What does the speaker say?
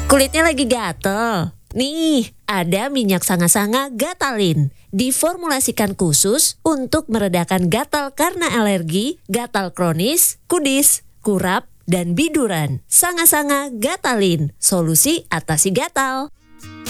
Kulitnya lagi gatel. Nih, ada minyak sanga-sanga Gatalin. Diformulasikan khusus untuk meredakan gatal karena alergi, gatal kronis, kudis, kurap, dan biduran. Sanga-sanga Gatalin, solusi atasi gatal.